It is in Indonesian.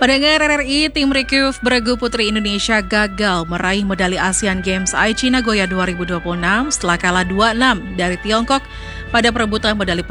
Pendengar RRI, tim Recurve Beregu Putri Indonesia gagal meraih medali Asian Games Aichi Nagoya 2026 setelah kalah 2-6 dari Tiongkok pada perebutan medali